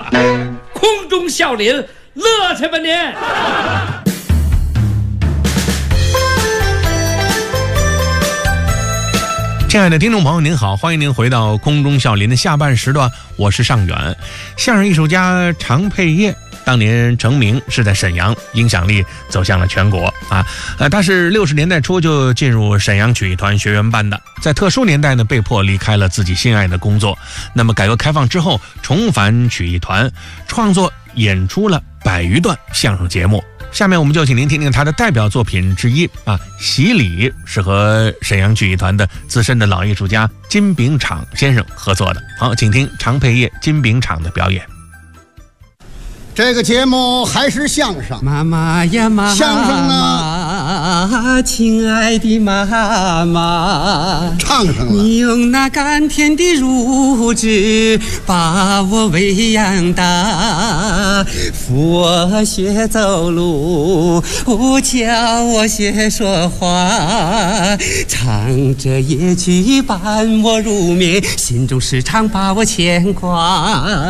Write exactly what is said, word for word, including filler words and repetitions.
空中笑林，乐去吧您！ 亲爱的听众朋友您好，欢迎您回到空中笑林的下半时段，我是尚远。相声艺术家常佩业当年成名是在沈阳，影响力走向了全国啊。呃，他是六十年代初就进入沈阳曲艺团学员班的，在特殊年代呢，被迫离开了自己心爱的工作。那么改革开放之后，重返曲艺团，创作演出了百余段相声节目。下面我们就请您听听他的代表作品之一啊，《洗礼》是和沈阳曲艺团的资深的老艺术家金炳昶先生合作的。好，请听常佩业、金炳昶的表演。 这个节目还是相声， 妈妈呀妈妈， 相声呢， 亲爱的妈妈， 唱上了。 你用那甘甜的乳汁把我喂养大，扶我学走路，教我学说话，唱着夜曲伴我入眠，心中时常把我牵挂。